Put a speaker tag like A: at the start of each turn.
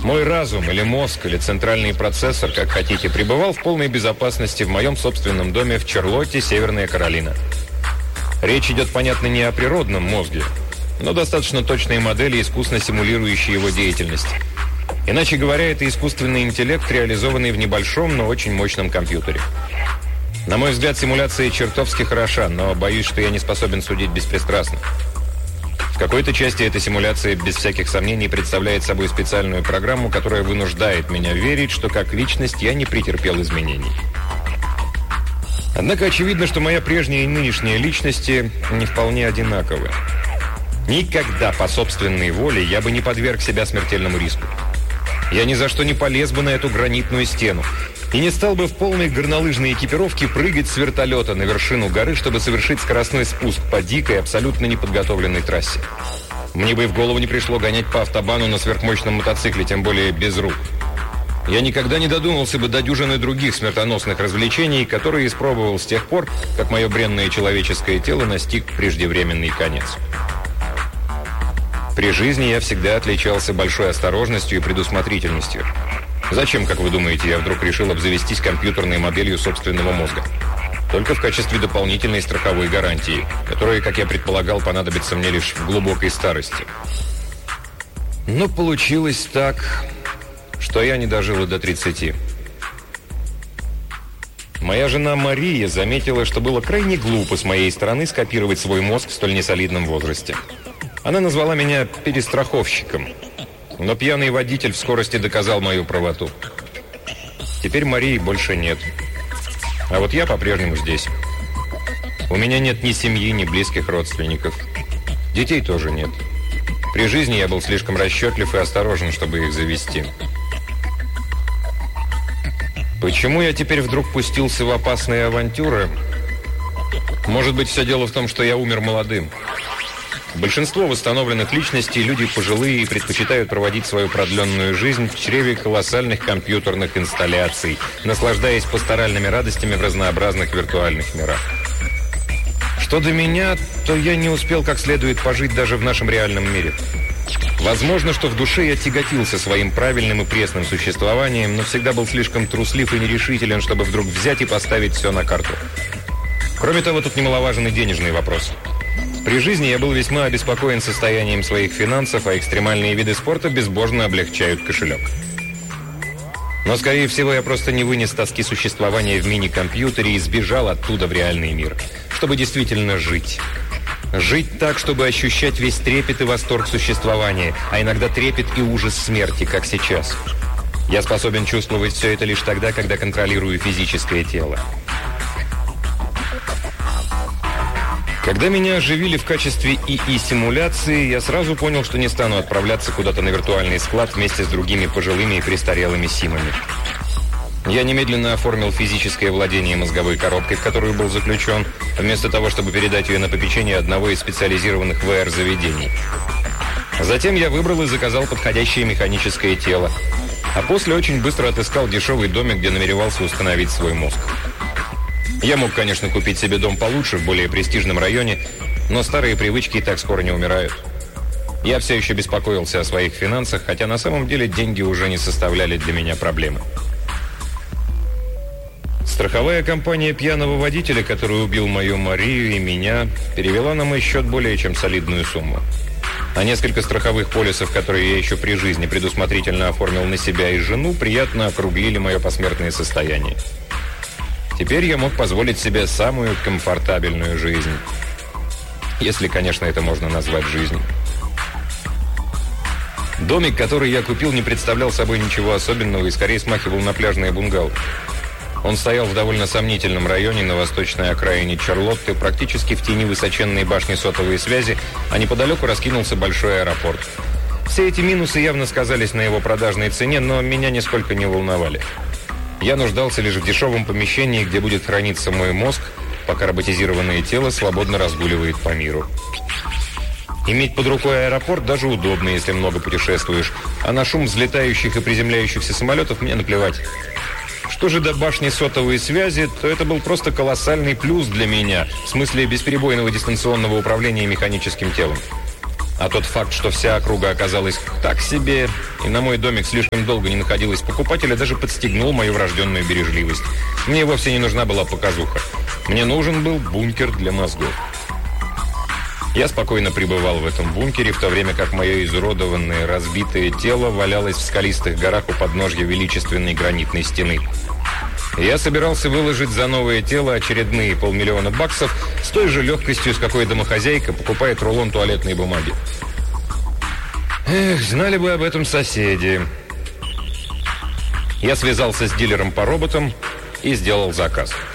A: Мой разум, или мозг, или центральный процессор, как хотите, пребывал в полной безопасности в моем собственном доме в Чарлотте, Северная Каролина. Речь идет, понятно, не о природном мозге, но достаточно точные модели, искусно симулирующие его деятельность. Иначе говоря, это искусственный интеллект, реализованный в небольшом, но очень мощном компьютере. На мой взгляд, симуляция чертовски хороша, но боюсь, что я не способен судить беспристрастно. В какой-то части эта симуляция, без всяких сомнений, представляет собой специальную программу, которая вынуждает меня верить, что как личность я не претерпел изменений. Однако очевидно, что моя прежняя и нынешняя личности не вполне одинаковы. Никогда по собственной воле я бы не подверг себя смертельному риску. Я ни за что не полез бы на эту гранитную стену и не стал бы в полной горнолыжной экипировке прыгать с вертолета на вершину горы, чтобы совершить скоростной спуск по дикой, абсолютно неподготовленной трассе. Мне бы и в голову не пришло гонять по автобану на сверхмощном мотоцикле, тем более без рук. Я никогда не додумался бы до дюжины других смертоносных развлечений, которые испробовал с тех пор, как мое бренное человеческое тело настиг преждевременный конец. При жизни я всегда отличался большой осторожностью и предусмотрительностью. Зачем, как вы думаете, я вдруг решил обзавестись компьютерной моделью собственного мозга? Только в качестве дополнительной страховой гарантии, которая, как я предполагал, понадобится мне лишь в глубокой старости. Но получилось так, что я не дожил и до 30. Моя жена Мария заметила, что было крайне глупо с моей стороны скопировать свой мозг в столь несолидном возрасте. Она назвала меня перестраховщиком, но пьяный водитель в скорости доказал мою правоту. Теперь Марии больше нет. А вот я по-прежнему здесь. У меня нет ни семьи, ни близких родственников. Детей тоже нет. При жизни я был слишком расчетлив и осторожен, чтобы их завести. Почему я теперь вдруг пустился в опасные авантюры? Может быть, все дело в том, что я умер молодым. Большинство восстановленных личностей люди пожилые и предпочитают проводить свою продленную жизнь в чреве колоссальных компьютерных инсталляций, наслаждаясь пасторальными радостями в разнообразных виртуальных мирах. Что до меня, то я не успел как следует пожить даже в нашем реальном мире. Возможно, что в душе я тяготился своим правильным и пресным существованием, но всегда был слишком труслив и нерешителен, чтобы вдруг взять и поставить все на карту. Кроме того, тут немаловажен и денежный вопрос. При жизни я был весьма обеспокоен состоянием своих финансов, а экстремальные виды спорта безбожно облегчают кошелек. Но, скорее всего, я просто не вынес тоски существования в мини-компьютере и сбежал оттуда в реальный мир, чтобы действительно жить. Жить так, чтобы ощущать весь трепет и восторг существования, а иногда трепет и ужас смерти, как сейчас. Я способен чувствовать все это лишь тогда, когда контролирую физическое тело. Когда меня оживили в качестве ИИ-симуляции, я сразу понял, что не стану отправляться куда-то на виртуальный склад вместе с другими пожилыми и престарелыми симами. Я немедленно оформил физическое владение мозговой коробкой, в которую был заключен, вместо того, чтобы передать ее на попечение одного из специализированных VR-заведений. Затем я выбрал и заказал подходящее механическое тело, а после очень быстро отыскал дешевый домик, где намеревался установить свой мозг. Я мог, конечно, купить себе дом получше, в более престижном районе, но старые привычки и так скоро не умирают. Я все еще беспокоился о своих финансах, хотя на самом деле деньги уже не составляли для меня проблемы. Страховая компания пьяного водителя, который убил мою Марию и меня, перевела на мой счет более чем солидную сумму. А несколько страховых полисов, которые я еще при жизни предусмотрительно оформил на себя и жену, приятно округлили мое посмертное состояние. Теперь я мог позволить себе самую комфортабельную жизнь. Если, конечно, это можно назвать жизнью. Домик, который я купил, не представлял собой ничего особенного и скорее смахивал на пляжное бунгало. Он стоял в довольно сомнительном районе на восточной окраине Чарлотты, практически в тени высоченной башни сотовой связи, а неподалеку раскинулся большой аэропорт. Все эти минусы явно сказались на его продажной цене, но меня нисколько не волновали. Я нуждался лишь в дешевом помещении, где будет храниться мой мозг, пока роботизированное тело свободно разгуливает по миру. Иметь под рукой аэропорт даже удобно, если много путешествуешь, а на шум взлетающих и приземляющихся самолетов мне наплевать. Что же до башни сотовой связи, то это был просто колоссальный плюс для меня, в смысле бесперебойного дистанционного управления механическим телом. А тот факт, что вся округа оказалась так себе, и на мой домик слишком долго не находилось покупателя, даже подстегнул мою врожденную бережливость. Мне вовсе не нужна была показуха. Мне нужен был бункер для мозгов. Я спокойно пребывал в этом бункере, в то время как мое изуродованное, разбитое тело валялось в скалистых горах у подножья величественной гранитной стены. Я собирался выложить за новое тело очередные $500 000 с той же легкостью, с какой домохозяйка покупает рулон туалетной бумаги. Эх, знали бы об этом соседи. Я связался с дилером по роботам и сделал заказ.